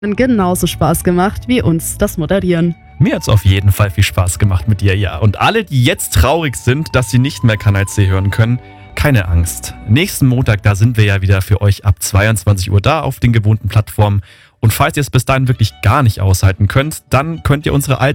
genauso Spaß gemacht wie uns das Moderieren. Mir hat's auf jeden Fall viel Spaß gemacht mit dir, ja. Und alle, die jetzt traurig sind, dass sie nicht mehr Kanal C hören können, keine Angst. Nächsten Montag, da sind wir ja wieder für euch ab 22 Uhr da auf den gewohnten Plattformen. Und falls ihr es bis dahin wirklich gar nicht aushalten könnt, dann könnt ihr unsere alten